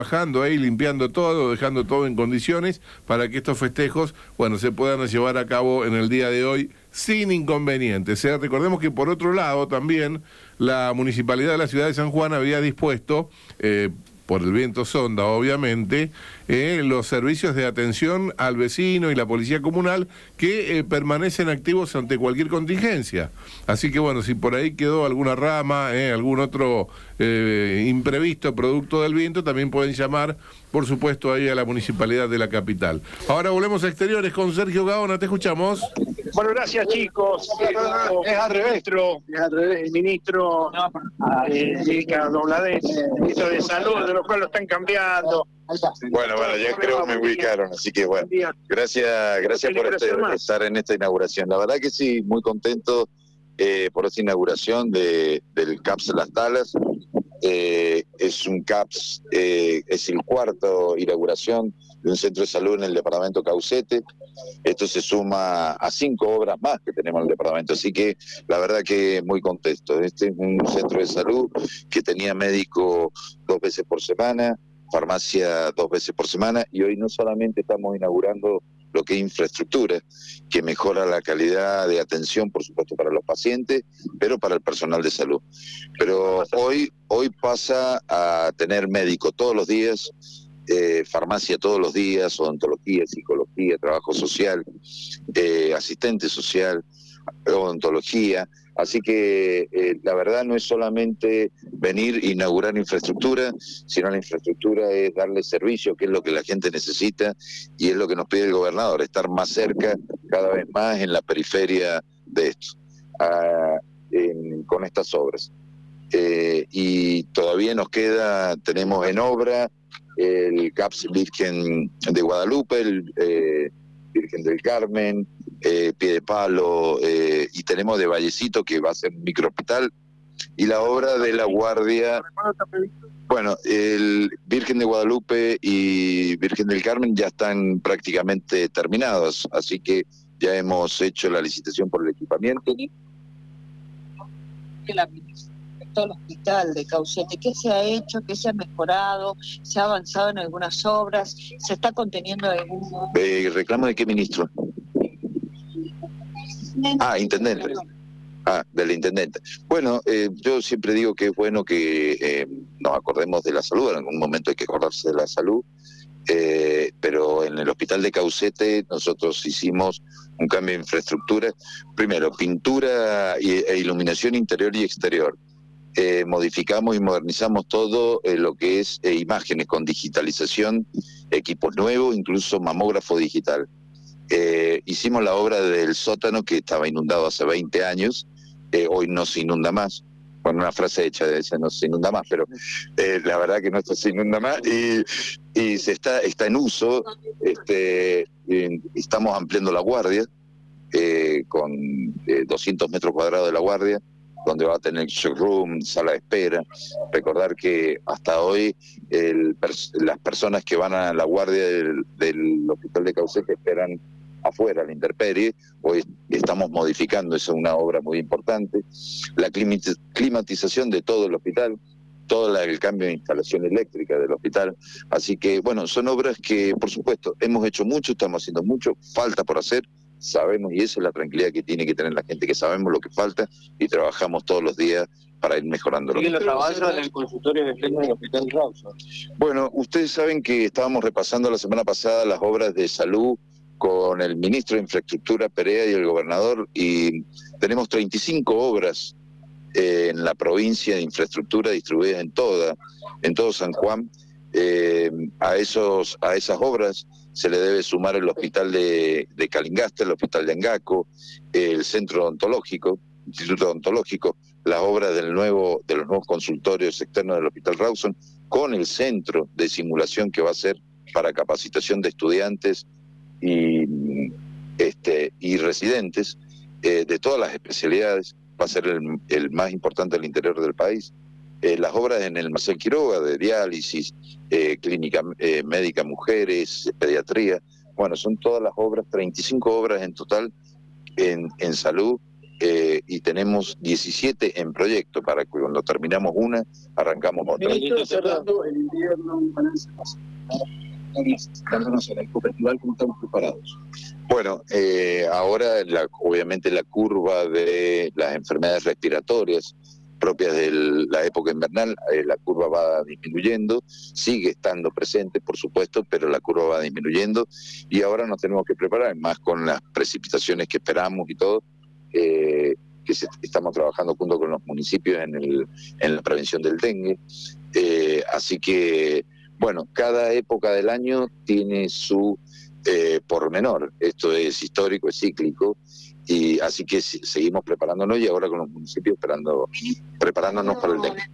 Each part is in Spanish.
trabajando ahí, limpiando todo, dejando todo en condiciones para que estos festejos, bueno, se puedan llevar a cabo en el día de hoy sin inconvenientes. Recordemos que por otro lado también la Municipalidad de la Ciudad de San Juan había dispuesto, por el viento sonda obviamente, los servicios de atención al vecino y la policía comunal que permanecen activos ante cualquier contingencia. Así que bueno, si por ahí quedó alguna rama, algún otro imprevisto producto del viento, también pueden llamar, por supuesto, ahí a la Municipalidad de la capital. Ahora volvemos a exteriores con Sergio Gaona, te escuchamos. Bueno, gracias chicos. Es al revés. El ministro Dobladez, ministro de Salud, de los cuales lo están cambiando. Bueno, ya creo que me ubicaron, así que bueno, gracias por estar en esta inauguración. La verdad que sí, muy contento por esta inauguración del CAPS Las Talas. Es un CAPS, es el cuarto inauguración de un centro de salud en el departamento Caucete. Esto se suma a 5 obras más que tenemos en el departamento, así que la verdad que muy contento. Este es un centro de salud que tenía médico 2 veces por semana, farmacia 2 veces por semana, y hoy no solamente estamos inaugurando lo que es infraestructura, que mejora la calidad de atención, por supuesto, para los pacientes, pero para el personal de salud. Pero hoy pasa a tener médico todos los días, farmacia todos los días, odontología, psicología, trabajo social, asistente social, odontología. Así que la verdad no es solamente venir e inaugurar infraestructura, sino la infraestructura es darle servicio, que es lo que la gente necesita y es lo que nos pide el gobernador, estar más cerca, cada vez más en la periferia de esto, con estas obras. Y todavía tenemos en obra el CAPS Virgen de Guadalupe, el Virgen del Carmen, Piedepalo, y tenemos de Vallecito, que va a ser un microhospital, y la obra de la Guardia. Bueno, el Virgen de Guadalupe y Virgen del Carmen ya están prácticamente terminados, así que ya hemos hecho la licitación por el equipamiento. El hospital de Caucete, ¿qué se ha hecho? ¿Qué se ha mejorado? ¿Se ha avanzado en algunas obras? ¿Se está conteniendo algún...? ¿Reclamo de qué ministro? Intendente. Del intendente. Bueno, yo siempre digo que es bueno que nos acordemos de la salud, en algún momento hay que acordarse de la salud, pero en el hospital de Caucete nosotros hicimos un cambio de infraestructura, primero pintura e iluminación interior y exterior. Modificamos y modernizamos todo lo que es imágenes con digitalización, equipos nuevos, incluso mamógrafo digital. Hicimos la obra del sótano que estaba inundado hace 20 años, hoy no se inunda más. Bueno, una frase hecha de esa, no se inunda más, pero la verdad que no se inunda más y está en uso. Estamos ampliando la guardia con 200 metros cuadrados de la guardia, donde va a tener showroom, sala de espera. Recordar que hasta hoy las personas que van a la guardia del hospital de Caucete esperan afuera, la intemperie. Hoy estamos modificando, eso es una obra muy importante. La climatización de todo el hospital, el cambio de instalación eléctrica del hospital. Así que, bueno, son obras que, por supuesto, hemos hecho mucho, estamos haciendo mucho, falta por hacer. Sabemos, y esa es la tranquilidad que tiene que tener la gente, que sabemos lo que falta y trabajamos todos los días para ir mejorando. ¿Siguen los trabajos en el consultorio de Flema del Hospital Rawson? Bueno, ustedes saben que estábamos repasando la semana pasada las obras de salud con el ministro de Infraestructura, Perea, y el gobernador, y tenemos 35 obras en la provincia de infraestructura distribuidas en todo San Juan. A esas obras se le debe sumar el hospital de Calingasta, el hospital de Angaco, el centro odontológico, instituto odontológico, las obras de los nuevos consultorios externos del hospital Rawson, con el centro de simulación que va a ser para capacitación de estudiantes y residentes de todas las especialidades. Va a ser el más importante del interior del país. Las obras en el Marcel Quiroga de diálisis, clínica médica mujeres, pediatría. Bueno, son todas las obras, 35 obras en total en salud, y tenemos 17 en proyecto para que cuando terminamos una, arrancamos otra. Ministro, cerrando el invierno, un balance más. En el festival, ¿cómo estamos preparados? Bueno, ahora obviamente la curva de las enfermedades respiratorias propias de la época invernal, la curva va disminuyendo, sigue estando presente, por supuesto, pero la curva va disminuyendo y ahora nos tenemos que preparar, más con las precipitaciones que esperamos y todo, estamos trabajando junto con los municipios en la prevención del dengue. Así que, bueno, cada época del año tiene su pormenor. Esto es histórico, es cíclico, y así que seguimos preparándonos y ahora con los municipios preparándonos para el dengue.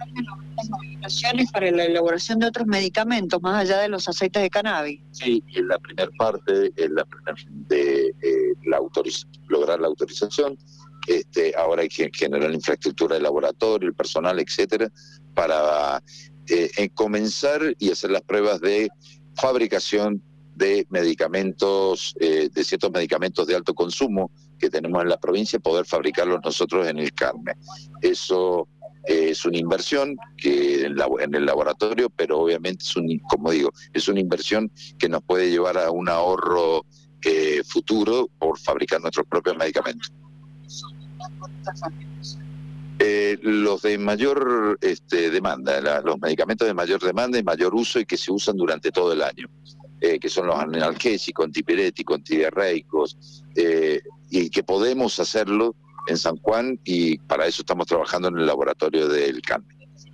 Para la elaboración de otros medicamentos, más allá de los aceites de cannabis. Sí, y en la primera parte, de lograr la autorización, ahora hay que generar la infraestructura de laboratorio, el personal, etcétera, para comenzar y hacer las pruebas de fabricación de medicamentos, de ciertos medicamentos de alto consumo que tenemos en la provincia, poder fabricarlos nosotros en el Carmen. Eso es una inversión que en el laboratorio, pero obviamente es una inversión que nos puede llevar a un ahorro futuro por fabricar nuestros propios medicamentos. Los de mayor demanda, los medicamentos de mayor demanda y mayor uso y que se usan durante todo el año, que son los analgésicos, antipiréticos, antidiarreicos, y que podemos hacerlo en San Juan, y para eso estamos trabajando en el laboratorio del Carmen.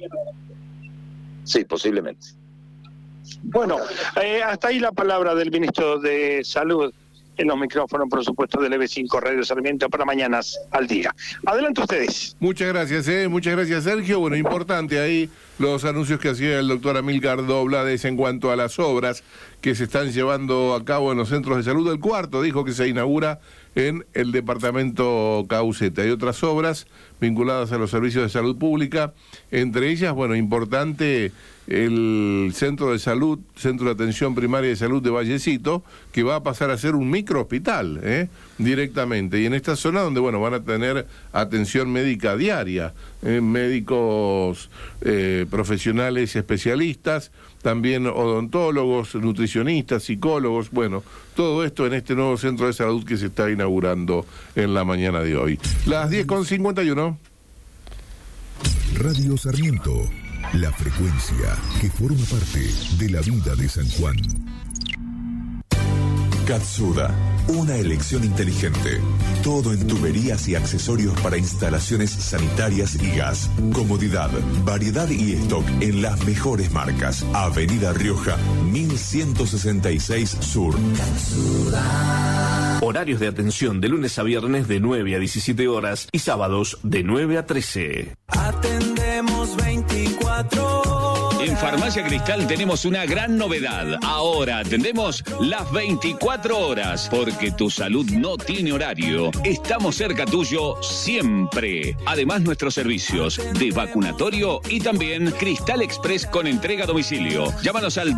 Sí, posiblemente. Bueno, hasta ahí la palabra del ministro de Salud en los micrófonos, por supuesto, del EB5 Radio Sarmiento para Mañanas al Día. Adelante ustedes. Muchas gracias, Sergio. Bueno, importante ahí los anuncios que hacía el doctor Amílcar Doblades en cuanto a las obras que se están llevando a cabo en los centros de salud. El cuarto dijo que se inaugura en el departamento Caucete. Hay otras obras vinculadas a los servicios de salud pública, entre ellas, bueno, importante el centro de salud, centro de atención primaria de salud de Vallecito, que va a pasar a ser un microhospital, directamente, y en esta zona donde, bueno, van a tener atención médica diaria, médicos profesionales especialistas, también odontólogos, nutricionistas, psicólogos, bueno, todo esto en este nuevo centro de salud que se está inaugurando en la mañana de hoy. Las 10:51. Radio Sarmiento, la frecuencia que forma parte de la vida de San Juan. Katsuda, una elección inteligente. Todo en tuberías y accesorios para instalaciones sanitarias y gas. Comodidad, variedad y stock en las mejores marcas. Avenida Rioja, 1166 Sur. Katsuda. Horarios de atención de lunes a viernes de 9 a 17 horas y sábados de 9 a 13. Atendemos 24 horas. En Farmacia Cristal tenemos una gran novedad. Ahora atendemos las 24 horas, porque tu salud no tiene horario. Estamos cerca tuyo siempre. Además, nuestros servicios de vacunatorio y también Cristal Express con entrega a domicilio. Llámanos al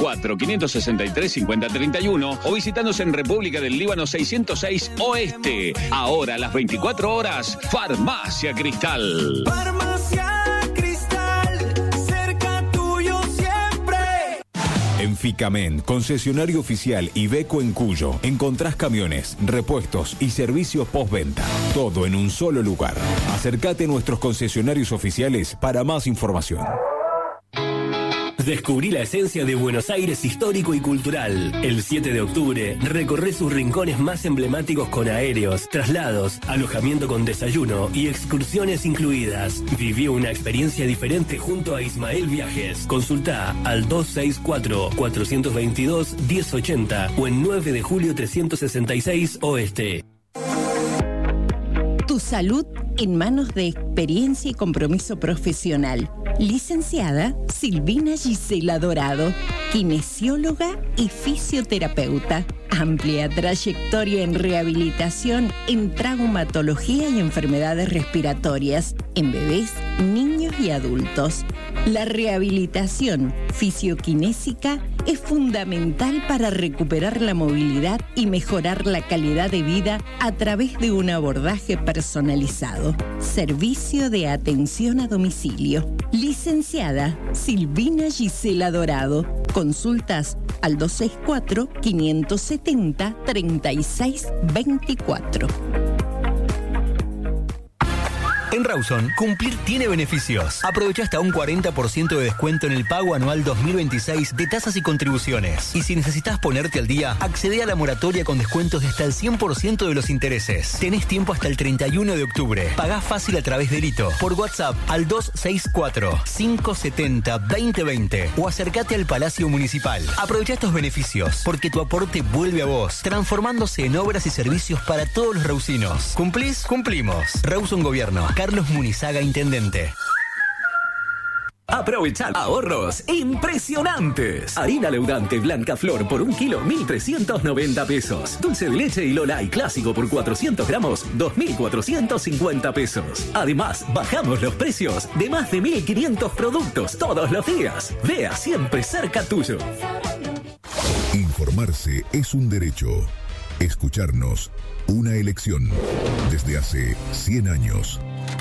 264-563-5031 o visítanos en República del Líbano 606 Oeste. Ahora, las 24 horas, Farmacia Cristal. Farmacia Cristal, cerca tuyo siempre. En Ficamen, concesionario oficial Iveco en Cuyo, encontrás camiones, repuestos y servicios postventa. Todo en un solo lugar. Acércate a nuestros concesionarios oficiales para más información. Descubrí la esencia de Buenos Aires histórico y cultural. El 7 de octubre recorre sus rincones más emblemáticos con aéreos, traslados, alojamiento con desayuno y excursiones incluidas. Vivió una experiencia diferente junto a Ismael Viajes. Consulta al 264-422-1080 o en 9 de julio 366 Oeste. Tu salud en manos de experiencia y compromiso profesional. Licenciada Silvina Gisela Dorado, kinesióloga y fisioterapeuta. Amplia trayectoria en rehabilitación en traumatología y enfermedades respiratorias en bebés, niños y adultos. La rehabilitación fisioquinésica es fundamental para recuperar la movilidad y mejorar la calidad de vida a través de un abordaje personalizado. Servicio de atención a domicilio. Licenciada Silvina Gisela Dorado. Consultas al 264-570-3624. En Rawson, cumplir tiene beneficios. Aprovecha hasta un 40% de descuento en el pago anual 2026 de tasas y contribuciones. Y si necesitas ponerte al día, accede a la moratoria con descuentos de hasta el 100% de los intereses. Tenés tiempo hasta el 31 de octubre. Pagá fácil a través de Lito, por WhatsApp al 264-570-2020 o acércate al Palacio Municipal. Aprovecha estos beneficios, porque tu aporte vuelve a vos, transformándose en obras y servicios para todos los rausinos. ¿Cumplís? Cumplimos. Rawson Gobierno. Carlos Munizaga, intendente. Aprovecha ahorros impresionantes. Harina leudante Blanca Flor por 1 kilo, 1.390 pesos. Dulce de leche y Lolay clásico por 400 gramos, 2.450 pesos. Además, bajamos los precios de más de 1.500 productos todos los días. Vea siempre cerca tuyo. Informarse es un derecho. Escucharnos, una elección. Desde hace 100 años.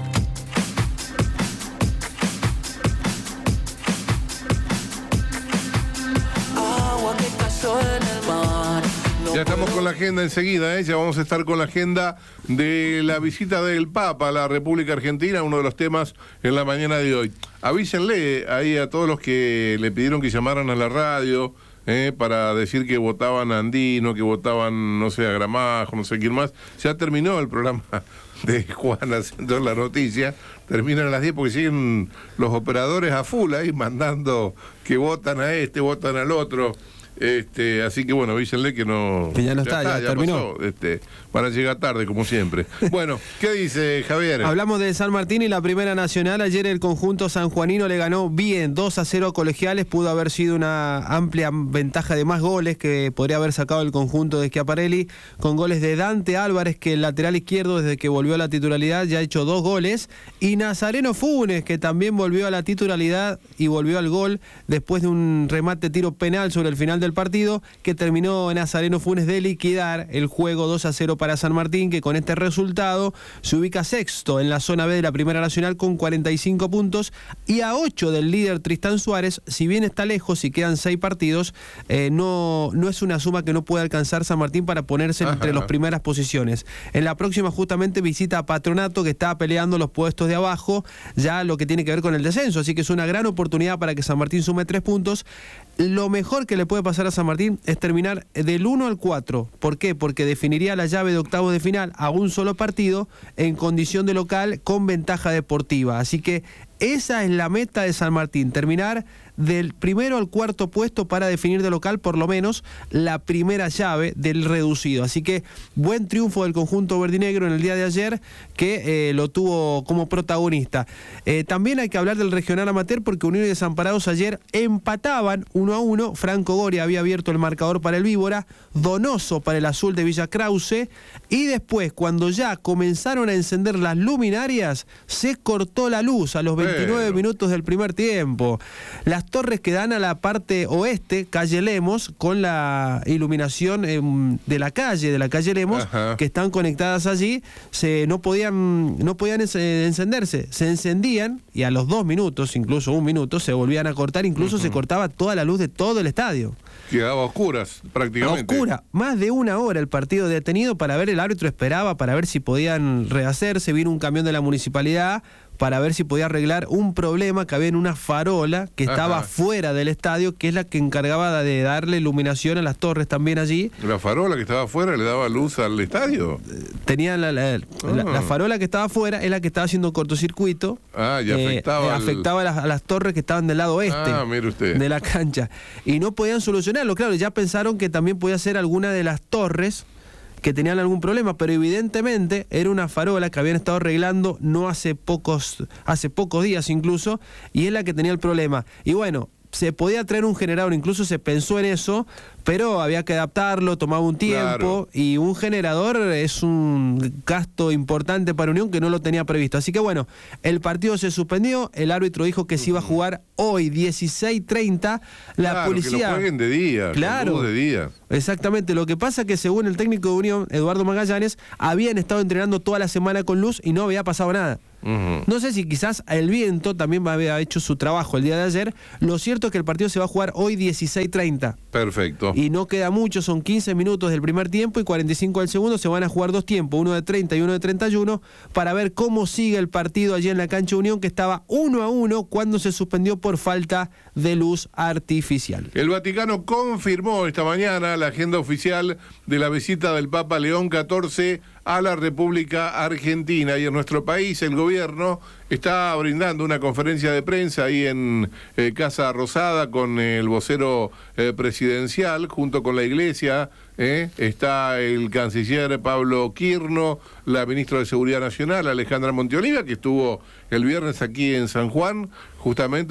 Ya estamos con la agenda enseguida, ya vamos a estar con la agenda de la visita del Papa a la República Argentina, uno de los temas en la mañana de hoy. Avísenle ahí a todos los que le pidieron que llamaran a la radio para decir que votaban a Andino, que votaban, no sé, a Gramajo, no sé quién más. Ya terminó el programa de Juan haciendo la noticia, terminan a las 10 porque siguen los operadores a full ahí mandando que votan a este, votan al otro. Así que bueno, avísenle que no. Que ya no está, ya terminó. Pasó, van a llegar tarde, como siempre. Bueno, ¿qué dice Javier? Hablamos de San Martín y la Primera Nacional. Ayer el conjunto sanjuanino le ganó bien 2-0 a Colegiales. Pudo haber sido una amplia ventaja de más goles que podría haber sacado el conjunto de Schiaparelli, con goles de Dante Álvarez, que el lateral izquierdo, desde que volvió a la titularidad, ya ha hecho 2 goles. Y Nazareno Funes, que también volvió a la titularidad y volvió al gol después de un remate tiro penal sobre el final del partido, que terminó Nazareno Funes de liquidar el juego 2-0 para San Martín, que con este resultado se ubica sexto en la zona B de la Primera Nacional con 45 puntos y a 8 del líder Tristán Suárez. Si bien está lejos y quedan 6 partidos, no es una suma que no puede alcanzar San Martín para ponerse entre las primeras posiciones. En la próxima justamente visita a Patronato, que está peleando los puestos de abajo, ya lo que tiene que ver con el descenso, así que es una gran oportunidad para que San Martín sume 3 puntos. Lo mejor que le puede pasar a San Martín es terminar del 1 al 4. ¿Por qué? Porque definiría la llave de octavos de final a un solo partido en condición de local con ventaja deportiva. Así que esa es la meta de San Martín, terminar del primero al cuarto puesto para definir de local por lo menos la primera llave del reducido. Así que buen triunfo del conjunto verdinegro en el día de ayer, que lo tuvo como protagonista. También hay que hablar del regional amateur, porque Unión y Desamparados ayer empataban 1-1. Franco Goria había abierto el marcador para el Víbora, Donoso para el azul de Villa Krause, y después, cuando ya comenzaron a encender las luminarias, se cortó la luz a los 29 minutos del primer tiempo. Las torres que dan a la parte oeste, calle Lemos, con la iluminación de la calle Lemos, que están conectadas allí, no podían encenderse. Se encendían y a los 2 minutos, incluso 1 minuto, se volvían a cortar, incluso se cortaba toda la luz de todo el estadio. Quedaba a oscuras, prácticamente. A oscura. Más de 1 hora el partido detenido para ver, el árbitro esperaba para ver si podían rehacerse. Vino un camión de la municipalidad para ver si podía arreglar un problema que había en una farola que estaba fuera del estadio, que es la que encargaba de darle iluminación a las torres también allí. ¿La farola que estaba afuera le daba luz al estadio? Tenía la farola que estaba afuera, es la que estaba haciendo cortocircuito. Y afectaba a las torres que estaban del lado oeste mire usted, de la cancha. Y no podían solucionarlo. Claro, ya pensaron que también podía ser alguna de las torres que tenían algún problema, pero evidentemente era una farola que habían estado arreglando no hace pocos días incluso, y es la que tenía el problema. Y bueno, se podía traer un generador, incluso se pensó en eso, pero había que adaptarlo, tomaba un tiempo, y un generador es un gasto importante para Unión que no lo tenía previsto. Así que bueno, el partido se suspendió, el árbitro dijo que se iba a jugar hoy 16:30, la policía... que lo jueguen de día, claro, de día. Exactamente, lo que pasa es que según el técnico de Unión, Eduardo Magallanes, habían estado entrenando toda la semana con luz y no había pasado nada. No sé si quizás el viento también había hecho su trabajo el día de ayer. Lo cierto es que el partido se va a jugar hoy 16:30. Perfecto. Y no queda mucho, son 15 minutos del primer tiempo y 45 del segundo. Se van a jugar 2 tiempos, uno de 30 y uno de 31, para ver cómo sigue el partido allí en la cancha Unión, que estaba 1-1 cuando se suspendió por falta de luz artificial. El Vaticano confirmó esta mañana la agenda oficial de la visita del Papa León XIV a la República Argentina, y en nuestro país el gobierno está brindando una conferencia de prensa ahí en Casa Rosada con el vocero presidencial junto con la Iglesia. Está el canciller Pablo Quirno, la ministra de Seguridad Nacional Alejandra Monteoliva, que estuvo el viernes aquí en San Juan. Justamente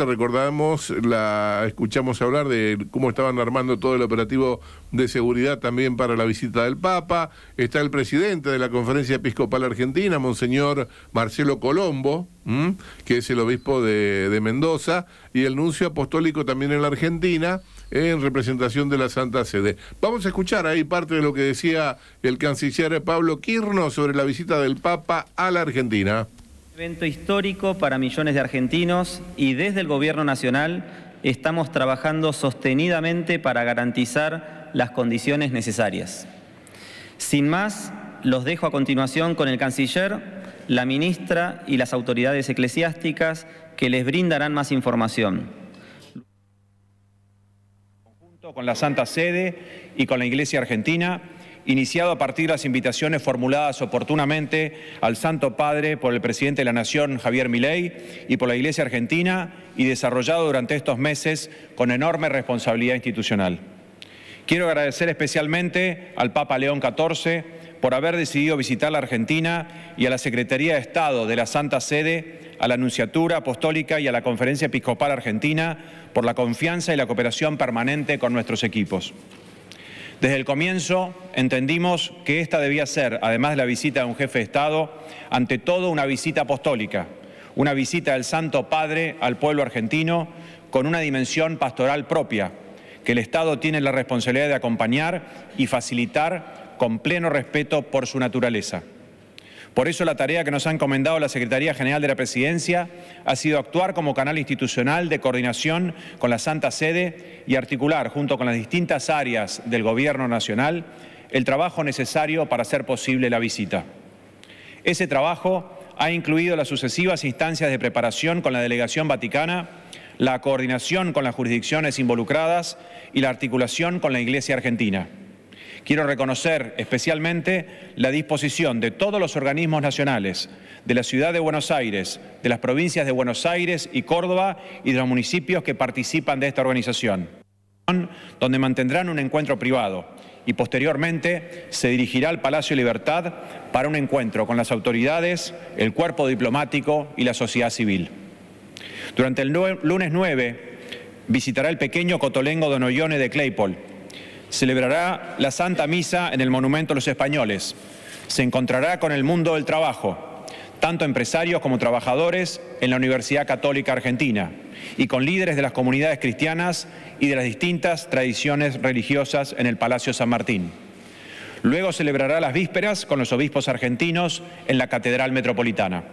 escuchamos hablar de cómo estaban armando todo el operativo de seguridad también para la visita del Papa. Está el presidente de la Conferencia Episcopal Argentina, Monseñor Marcelo Colombo, que es el obispo de Mendoza, y el nuncio apostólico también en la Argentina, en representación de la Santa Sede. Vamos a escuchar ahí parte de lo que decía el canciller Pablo Quirno sobre la visita del Papa a la Argentina. Evento histórico para millones de argentinos, y desde el Gobierno Nacional estamos trabajando sostenidamente para garantizar las condiciones necesarias. Sin más, los dejo a continuación con el canciller, la ministra y las autoridades eclesiásticas que les brindarán más información. Con la Santa Sede y con la Iglesia Argentina, iniciado a partir de las invitaciones formuladas oportunamente al Santo Padre por el presidente de la Nación, Javier Milei, y por la Iglesia Argentina, y desarrollado durante estos meses con enorme responsabilidad institucional. Quiero agradecer especialmente al Papa León XIV por haber decidido visitar la Argentina, y a la Secretaría de Estado de la Santa Sede, a la Nunciatura Apostólica y a la Conferencia Episcopal Argentina por la confianza y la cooperación permanente con nuestros equipos. Desde el comienzo entendimos que esta debía ser, además de la visita de un jefe de Estado, ante todo una visita apostólica, una visita del Santo Padre al pueblo argentino con una dimensión pastoral propia, que el Estado tiene la responsabilidad de acompañar y facilitar con pleno respeto por su naturaleza. Por eso la tarea que nos ha encomendado la Secretaría General de la Presidencia ha sido actuar como canal institucional de coordinación con la Santa Sede y articular junto con las distintas áreas del Gobierno Nacional el trabajo necesario para hacer posible la visita. Ese trabajo ha incluido las sucesivas instancias de preparación con la delegación vaticana, la coordinación con las jurisdicciones involucradas y la articulación con la Iglesia Argentina. Quiero reconocer especialmente la disposición de todos los organismos nacionales, de la Ciudad de Buenos Aires, de las provincias de Buenos Aires y Córdoba y de los municipios que participan de esta organización, donde mantendrán un encuentro privado y posteriormente se dirigirá al Palacio Libertad para un encuentro con las autoridades, el cuerpo diplomático y la sociedad civil. Durante el lunes 9 visitará el pequeño Cotolengo Don Ollone de Claypole. Celebrará la Santa Misa en el Monumento a los Españoles. Se encontrará con el mundo del trabajo, tanto empresarios como trabajadores en la Universidad Católica Argentina, y con líderes de las comunidades cristianas y de las distintas tradiciones religiosas en el Palacio San Martín. Luego celebrará las vísperas con los obispos argentinos en la Catedral Metropolitana.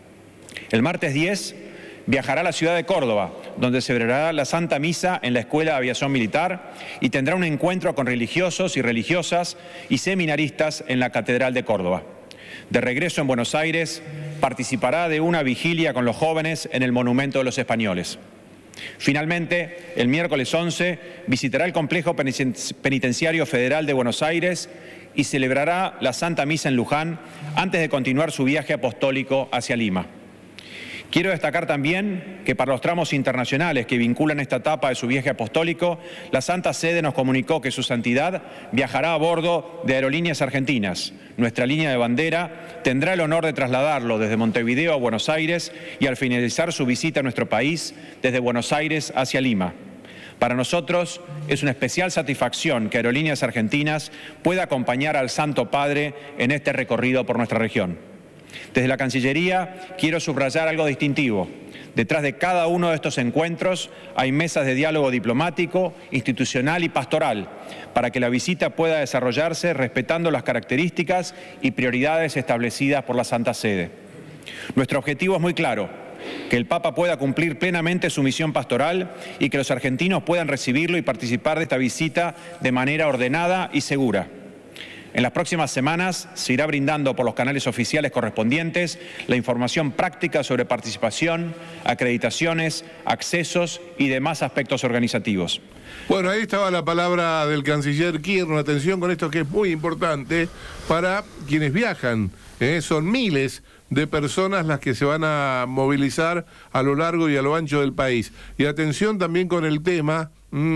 El martes 10 viajará a la ciudad de Córdoba, donde celebrará la Santa Misa en la Escuela de Aviación Militar y tendrá un encuentro con religiosos y religiosas y seminaristas en la Catedral de Córdoba. De regreso en Buenos Aires, participará de una vigilia con los jóvenes en el Monumento de los Españoles. Finalmente, el miércoles 11, visitará el Complejo Penitenciario Federal de Buenos Aires y celebrará la Santa Misa en Luján antes de continuar su viaje apostólico hacia Lima. Quiero destacar también que para los tramos internacionales que vinculan esta etapa de su viaje apostólico, la Santa Sede nos comunicó que su santidad viajará a bordo de Aerolíneas Argentinas. Nuestra línea de bandera tendrá el honor de trasladarlo desde Montevideo a Buenos Aires y al finalizar su visita a nuestro país, desde Buenos Aires hacia Lima. Para nosotros es una especial satisfacción que Aerolíneas Argentinas pueda acompañar al Santo Padre en este recorrido por nuestra región. Desde la Cancillería quiero subrayar algo distintivo. Detrás de cada uno de estos encuentros hay mesas de diálogo diplomático, institucional y pastoral, para que la visita pueda desarrollarse respetando las características y prioridades establecidas por la Santa Sede. Nuestro objetivo es muy claro: que el Papa pueda cumplir plenamente su misión pastoral y que los argentinos puedan recibirlo y participar de esta visita de manera ordenada y segura. En las próximas semanas se irá brindando por los canales oficiales correspondientes la información práctica sobre participación, acreditaciones, accesos y demás aspectos organizativos. Bueno, ahí estaba la palabra del canciller Kirchner. Atención con esto que es muy importante para quienes viajan. Son miles de personas las que se van a movilizar a lo largo y a lo ancho del país. Y atención también con el tema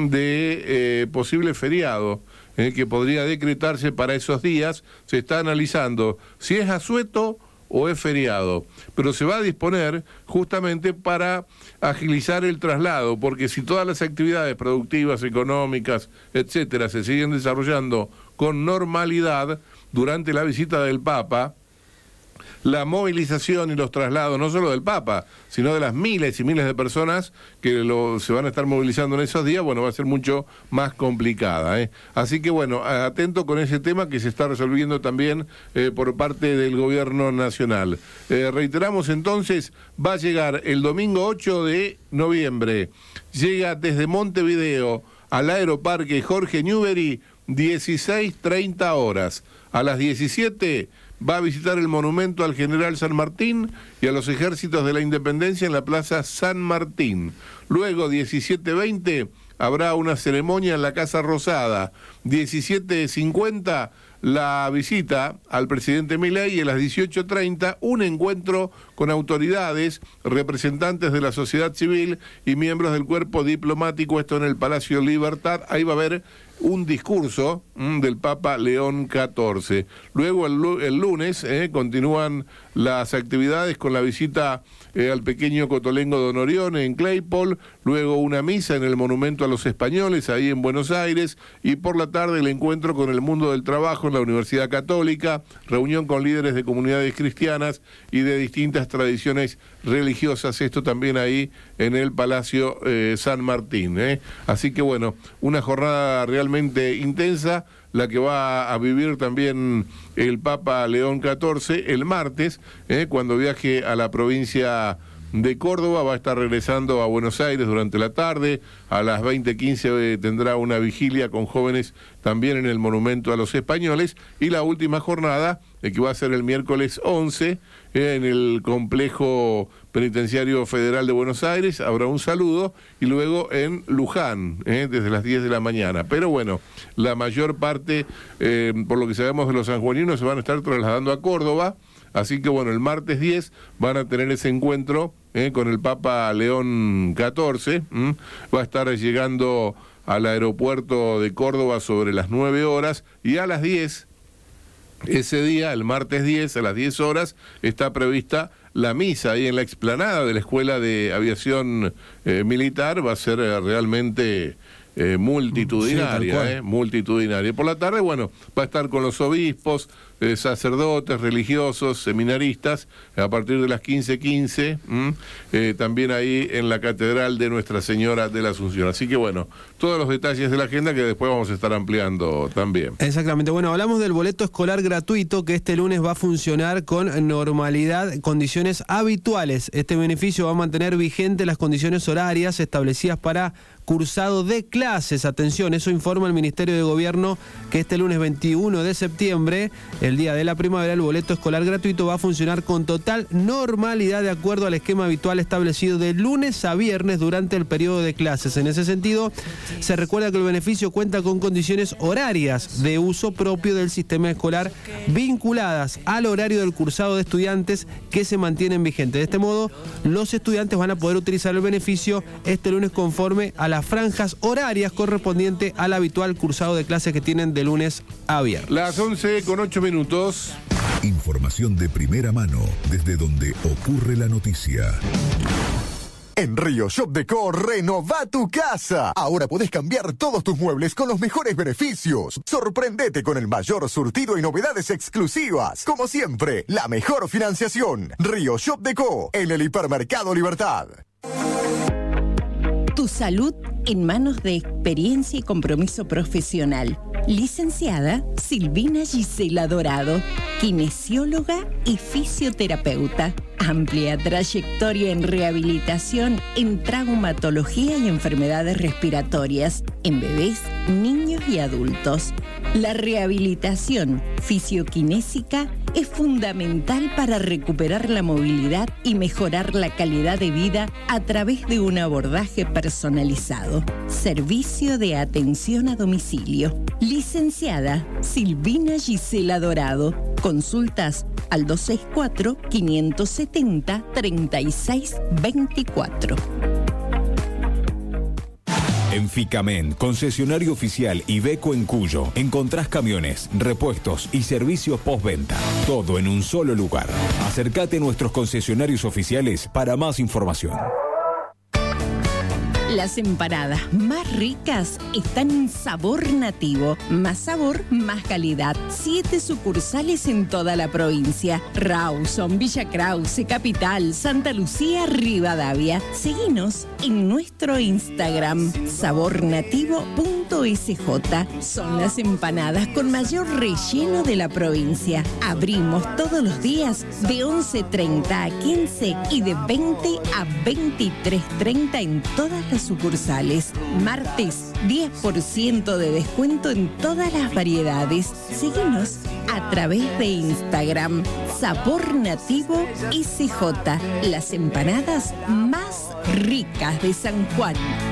de posible feriado que podría decretarse para esos días. Se está analizando si es asueto o es feriado, pero se va a disponer justamente para agilizar el traslado, porque si todas las actividades productivas, económicas, etcétera, se siguen desarrollando con normalidad durante la visita del Papa, la movilización y los traslados, no solo del Papa, sino de las miles y miles de personas que se van a estar movilizando en esos días, bueno, va a ser mucho más complicada. Así que bueno, atento con ese tema que se está resolviendo también por parte del gobierno nacional. Reiteramos entonces, va a llegar el domingo 8 de noviembre, llega desde Montevideo al Aeroparque Jorge Newbery, 16:30 horas. A las 17 va a visitar el monumento al general San Martín y a los ejércitos de la Independencia en la Plaza San Martín. Luego, 17:20, habrá una ceremonia en la Casa Rosada. 17:50, la visita al presidente Milei, y a las 18:30, un encuentro con autoridades, representantes de la sociedad civil y miembros del cuerpo diplomático, esto en el Palacio Libertad. Ahí va a haber un discurso del Papa León XIV. Luego el lunes continúan las actividades con la visita al pequeño Cotolengo Don Orione en Claypole, luego una misa en el Monumento a los Españoles, ahí en Buenos Aires, y por la tarde el encuentro con el mundo del trabajo en la Universidad Católica, reunión con líderes de comunidades cristianas y de distintas tradiciones religiosas, esto también ahí en el Palacio San Martín. Así que bueno, una jornada realmente intensa, la que va a vivir también el Papa León XIV el martes, cuando viaje a la provincia de Córdoba. Va a estar regresando a Buenos Aires durante la tarde. A las 20:15 tendrá una vigilia con jóvenes también en el Monumento a los Españoles, y la última jornada, que va a ser el miércoles 11, en el Complejo Penitenciario Federal de Buenos Aires, habrá un saludo, y luego en Luján, desde las 10 de la mañana. Pero bueno, la mayor parte, por lo que sabemos de los sanjuaninos, se van a estar trasladando a Córdoba. Así que bueno, el martes 10 van a tener ese encuentro con el Papa León XIV. Va a estar llegando al aeropuerto de Córdoba sobre las 9 horas, y a las 10, ese día, el martes 10, a las 10 horas, está prevista la misa ahí en la explanada de la Escuela de Aviación Militar. Va a ser realmente multitudinaria, sí, multitudinaria. Por la tarde, bueno, va a estar con los obispos, sacerdotes, religiosos, seminaristas, a partir de las 15:15, también ahí en la Catedral de Nuestra Señora de la Asunción. Así que bueno, todos los detalles de la agenda que después vamos a estar ampliando también. Exactamente. Bueno, hablamos del boleto escolar gratuito, que este lunes va a funcionar con normalidad, condiciones habituales. Este beneficio va a mantener vigente las condiciones horarias establecidas para cursado de clases. Atención, eso informa el Ministerio de Gobierno, que este lunes 21 de septiembre el día de la primavera, el boleto escolar gratuito va a funcionar con total normalidad de acuerdo al esquema habitual establecido de lunes a viernes durante el periodo de clases. En ese sentido, se recuerda que el beneficio cuenta con condiciones horarias de uso propio del sistema escolar vinculadas al horario del cursado de estudiantes que se mantienen vigentes. De este modo, los estudiantes van a poder utilizar el beneficio este lunes conforme a las franjas horarias correspondientes al habitual cursado de clases que tienen de lunes a viernes. Las 11:08. Información de primera mano desde donde ocurre la noticia. En Río Shop Decor, renova tu casa. Ahora podés cambiar todos tus muebles con los mejores beneficios. Sorprendete con el mayor surtido y novedades exclusivas. Como siempre, la mejor financiación. Río Shop Decor, en el Hipermercado Libertad. Tu salud en manos de experiencia y compromiso profesional. Licenciada Silvina Gisela Dorado, kinesióloga y fisioterapeuta. Amplia trayectoria en rehabilitación, en traumatología y enfermedades respiratorias, en bebés, niños y adultos. La rehabilitación fisioquinésica es fundamental para recuperar la movilidad y mejorar la calidad de vida a través de un abordaje personalizado. Servicio de atención a domicilio. Licenciada Silvina Gisela Dorado. Consultas al 264-570-3624. En Ficamen, concesionario oficial Iveco en Cuyo, encontrás camiones, repuestos y servicios postventa. Todo en un solo lugar. Acércate a nuestros concesionarios oficiales para más información. Las empanadas más ricas están en Sabor Nativo. Más sabor, más calidad. 7 sucursales en toda la provincia. Rawson, Villa Krause, Capital, Santa Lucía, Rivadavia. Seguinos en nuestro Instagram, sabornativo.sj. Son las empanadas con mayor relleno de la provincia. Abrimos todos los días de 11:30 a 15 y de 20 a 23:30 en todas las sucursales. Martes, 10% de descuento en todas las variedades. Síguenos a través de Instagram, Sabor Nativo SJ. Las empanadas más ricas de San Juan.